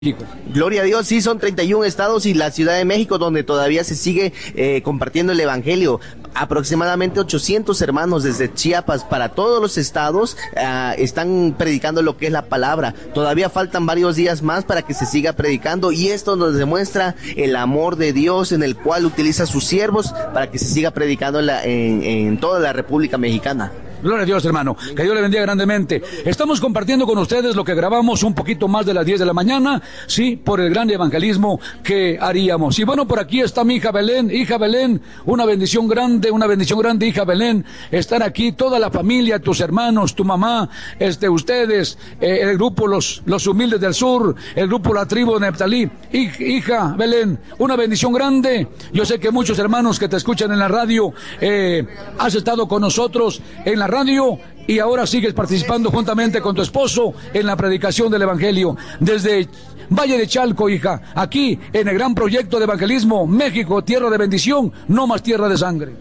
México. Gloria a Dios, sí, son 31 estados y la Ciudad de México donde todavía se sigue compartiendo el evangelio. Aproximadamente 800 hermanos desde Chiapas para todos los estados están predicando lo que es la palabra. Todavía faltan varios días más para que se siga predicando y esto nos demuestra el amor de Dios en el cual utiliza a sus siervos para que se siga predicando en toda la República Mexicana. Gloria a Dios, hermano. Que Dios le bendiga grandemente. Estamos compartiendo con ustedes lo que grabamos un poquito más de las 10 de la mañana, sí, por el gran evangelismo que haríamos. Y bueno, por aquí está mi hija Belén. Hija Belén, una bendición grande, hija Belén. Estar aquí, toda la familia, tus hermanos, tu mamá, ustedes, el grupo Los Humildes del Sur, el grupo La Tribu de Neftalí. Hija Belén, una bendición grande. Yo sé que muchos hermanos que te escuchan en la radio, has estado con nosotros en la radio y ahora sigues participando juntamente con tu esposo en la predicación del evangelio desde Valle de Chalco, hija, aquí en el gran proyecto de evangelismo México, tierra de bendición, no más tierra de sangre.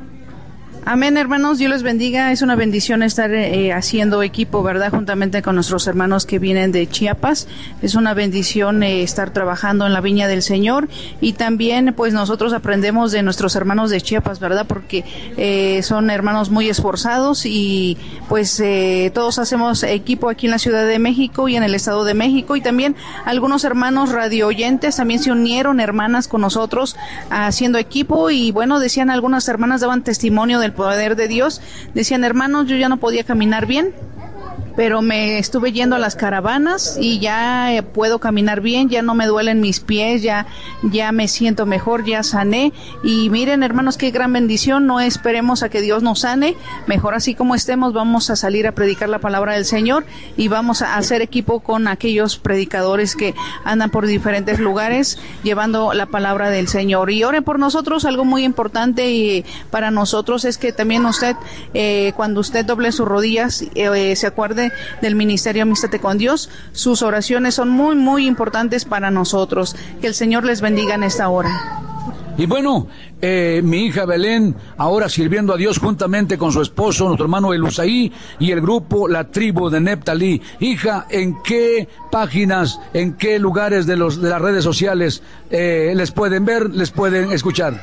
Amén, hermanos, Dios les bendiga. Es una bendición estar haciendo equipo, ¿verdad? Juntamente con nuestros hermanos que vienen de Chiapas. Es una bendición estar trabajando en la viña del Señor y también pues nosotros aprendemos de nuestros hermanos de Chiapas, ¿verdad? Porque son hermanos muy esforzados y pues todos hacemos equipo aquí en la Ciudad de México y en el Estado de México y también algunos hermanos radio oyentes también se unieron, hermanas, con nosotros haciendo equipo y bueno, decían algunas hermanas, daban testimonio del poder de Dios, decían: hermanos, yo ya no podía caminar bien, pero me estuve yendo a las caravanas y ya puedo caminar bien, ya no me duelen mis pies, ya me siento mejor, ya sané. Y miren, hermanos, qué gran bendición. No esperemos a que Dios nos sane, mejor así como estemos vamos a salir a predicar la palabra del Señor y vamos a hacer equipo con aquellos predicadores que andan por diferentes lugares llevando la palabra del Señor. Y oren por nosotros. Algo muy importante y para nosotros es que también usted, cuando usted doble sus rodillas, se acuerde del ministerio Amístate con Dios. Sus oraciones son muy, muy importantes para nosotros. Que el Señor les bendiga en esta hora. Y bueno, mi hija Belén, ahora sirviendo a Dios juntamente con su esposo, nuestro hermano Elusaí, y el grupo La Tribu de Neftalí. Hija, ¿en qué páginas, en qué lugares de las redes sociales les pueden ver, les pueden escuchar?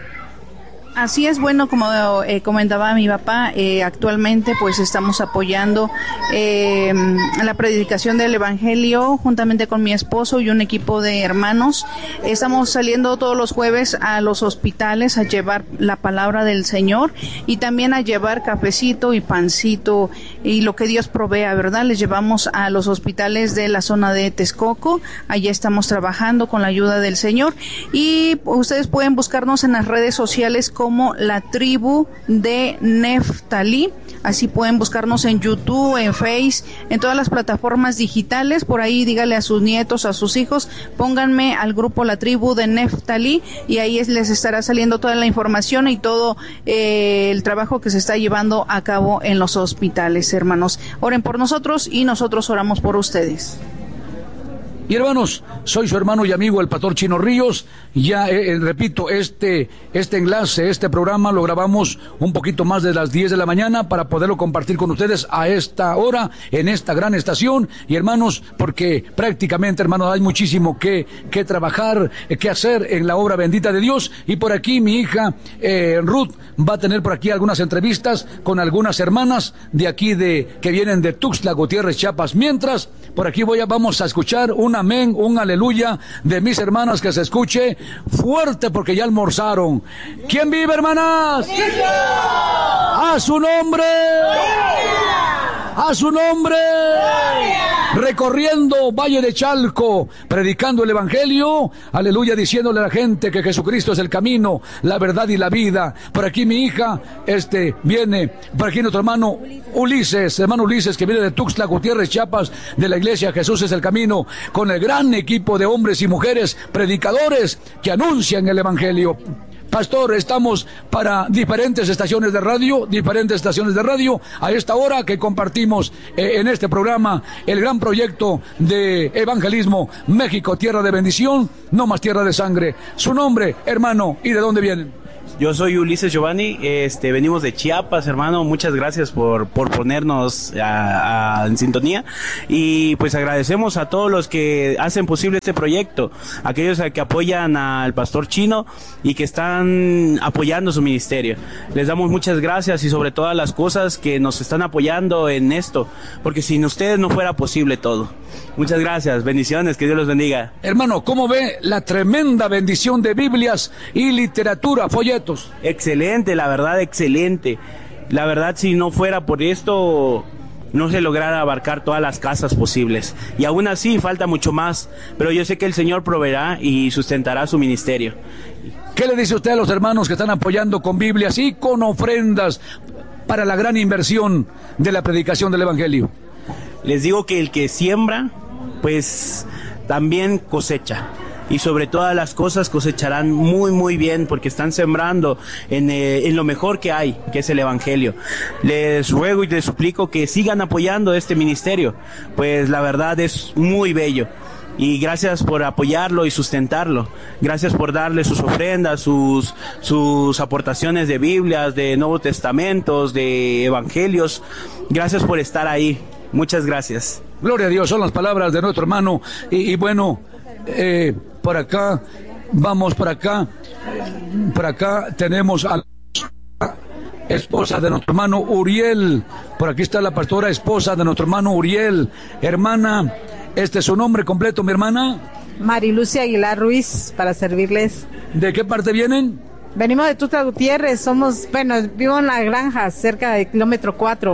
Así es, bueno, como comentaba mi papá, actualmente pues estamos apoyando la predicación del evangelio juntamente con mi esposo y un equipo de hermanos. Estamos saliendo todos los jueves a los hospitales a llevar la palabra del Señor y también a llevar cafecito y pancito y lo que Dios provea, ¿verdad? Les llevamos a los hospitales de la zona de Texcoco. Allí estamos trabajando con la ayuda del Señor y ustedes pueden buscarnos en las redes sociales como La Tribu de Neftalí. Así pueden buscarnos en YouTube, en Face, en todas las plataformas digitales. Por ahí dígale a sus nietos, a sus hijos, pónganme al grupo La Tribu de Neftalí y ahí les estará saliendo toda la información y todo el trabajo que se está llevando a cabo en los hospitales, hermanos. Oren por nosotros y nosotros oramos por ustedes. Y hermanos, soy su hermano y amigo el pastor Chino Ríos. Ya repito, este enlace, este programa lo grabamos un poquito más de las 10 de la mañana para poderlo compartir con ustedes a esta hora, en esta gran estación. Y hermanos, porque prácticamente, hermanos, hay muchísimo que trabajar, que hacer en la obra bendita de Dios. Y por aquí mi hija Ruth va a tener por aquí algunas entrevistas con algunas hermanas de aquí que vienen de Tuxtla Gutiérrez, Chiapas. Mientras, por aquí vamos a escuchar un amén, un aleluya de mis hermanas, que se escuche fuerte porque ya almorzaron. ¿Quién vive, hermanas? ¡Cristo! ¡A su nombre! ¡Gloria! ¡A su nombre! ¡Gloria! Recorriendo Valle de Chalco, predicando el evangelio, aleluya, diciéndole a la gente que Jesucristo es el camino, la verdad y la vida. Por aquí mi hija, viene, por aquí nuestro hermano Ulises, que viene de Tuxtla Gutiérrez, Chiapas, de la iglesia Jesús es el camino, con el gran equipo de hombres y mujeres predicadores que anuncian el evangelio. Pastor, estamos para diferentes estaciones de radio a esta hora que compartimos en este programa el gran proyecto de evangelismo México, tierra de bendición, no más tierra de sangre. Su nombre, hermano, ¿y de dónde vienen? Yo soy Ulises Giovanni, venimos de Chiapas, hermano, muchas gracias por ponernos en sintonía, y pues agradecemos a todos los que hacen posible este proyecto, aquellos que apoyan al Pastor Chino y que están apoyando su ministerio. Les damos muchas gracias y sobre todas las cosas que nos están apoyando en esto, porque sin ustedes no fuera posible todo. Muchas gracias, bendiciones, que Dios los bendiga. Hermano, ¿cómo ve la tremenda bendición de Biblias y literatura, folletos? Excelente, la verdad, excelente. La verdad, si no fuera por esto, no se lograra abarcar todas las casas posibles. Y aún así falta mucho más, pero yo sé que el Señor proveerá y sustentará su ministerio. ¿Qué le dice usted a los hermanos que están apoyando con Biblias y con ofrendas para la gran inversión de la predicación del Evangelio? Les digo que el que siembra, pues también cosecha. Y sobre todas las cosas cosecharán muy muy bien, porque están sembrando en lo mejor que hay, que es el Evangelio. Les ruego y les suplico que sigan apoyando este ministerio, pues la verdad es muy bello. Y gracias por apoyarlo y sustentarlo. Gracias por darle sus ofrendas, sus aportaciones de Biblias, de Nuevos Testamentos, de Evangelios. Gracias por estar ahí. Muchas gracias. Gloria a Dios, son las palabras de nuestro hermano. Y bueno, por acá, vamos por acá. Por acá tenemos a la esposa de nuestro hermano Uriel. Por aquí está la pastora esposa de nuestro hermano Uriel. Hermana, ¿este es su nombre completo, mi hermana? Marilucia Aguilar Ruiz, para servirles. ¿De qué parte vienen? Venimos de Tuxtla Gutiérrez, vivo en la granja, cerca del kilómetro 4.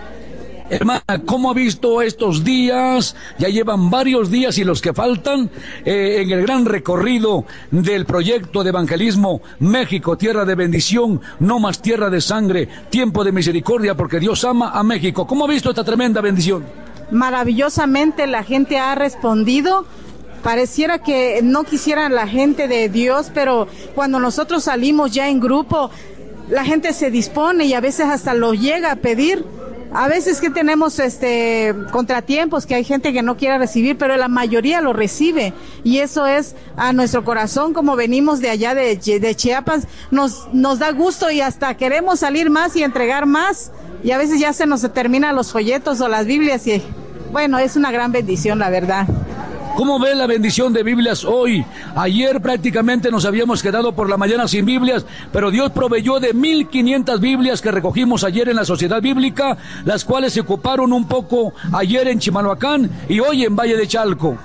Hermana, ¿cómo ha visto estos días? Ya llevan varios días y los que faltan en el gran recorrido del proyecto de evangelismo México, tierra de bendición, no más tierra de sangre, tiempo de misericordia, porque Dios ama a México. ¿Cómo ha visto esta tremenda bendición? Maravillosamente la gente ha respondido. Pareciera que no quisieran la gente de Dios, pero cuando nosotros salimos ya en grupo, la gente se dispone y a veces hasta lo llega a pedir. A veces que tenemos contratiempos, que hay gente que no quiere recibir, pero la mayoría lo recibe, y eso es a nuestro corazón. Como venimos de allá de Chiapas, nos da gusto y hasta queremos salir más y entregar más, y a veces ya se nos terminan los folletos o las Biblias, y bueno, es una gran bendición, la verdad. ¿Cómo ve la bendición de Biblias hoy? Ayer prácticamente nos habíamos quedado por la mañana sin Biblias, pero Dios proveyó de 1,500 Biblias que recogimos ayer en la Sociedad Bíblica, las cuales se ocuparon un poco ayer en Chimalhuacán y hoy en Valle de Chalco.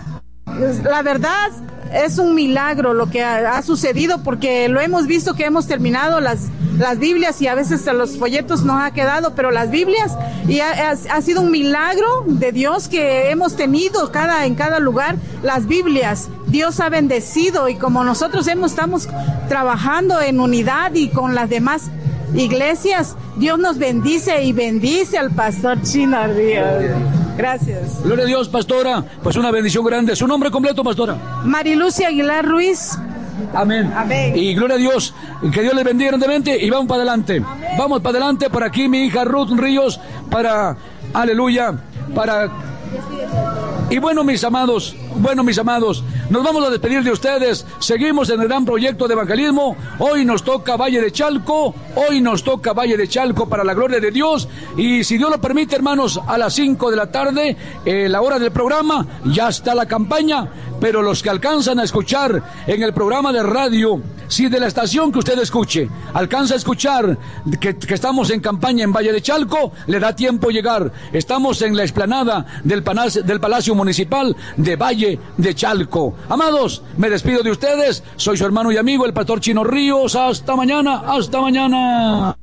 La verdad es un milagro lo que ha sucedido, porque lo hemos visto que hemos terminado las Biblias y a veces los folletos nos ha quedado, pero las Biblias, y ha sido un milagro de Dios que hemos tenido en cada lugar las Biblias. Dios ha bendecido, y como nosotros estamos trabajando en unidad y con las demás iglesias, Dios nos bendice y bendice al Pastor Chino Ríos. Gracias. Gloria a Dios, pastora. Pues una bendición grande. ¿Su nombre completo, pastora? Marilucia Aguilar Ruiz. Amén. Amén. Y gloria a Dios. Que Dios les bendiga grandemente y vamos para adelante. Amén. Vamos para adelante. Por aquí mi hija Ruth Ríos aleluya, Y bueno, mis amados, nos vamos a despedir de ustedes. Seguimos en el gran proyecto de evangelismo. Hoy nos toca Valle de Chalco, para la gloria de Dios. Y si Dios lo permite, hermanos, a las 5 de la tarde, la hora del programa, ya está la campaña. Pero los que alcanzan a escuchar en el programa de radio, si de la estación que usted escuche, alcanza a escuchar que estamos en campaña en Valle de Chalco, le da tiempo llegar. Estamos en la explanada del Palacio Municipal de Valle de Chalco. Amados, me despido de ustedes. Soy su hermano y amigo, el Pastor Chino Ríos. Hasta mañana.